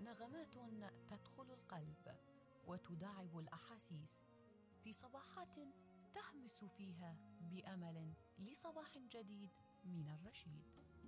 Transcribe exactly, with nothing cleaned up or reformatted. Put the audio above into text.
نغمات تدخل القلب وتداعب الأحاسيس في صباحات تهمس فيها بأمل لصباح جديد من الرشيد.